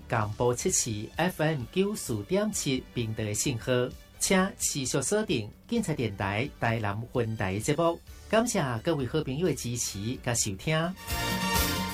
广播7期 FM 94.7平台的信号，请持续锁定警察电台台南分台节目。感谢各位好朋友的支持甲收听。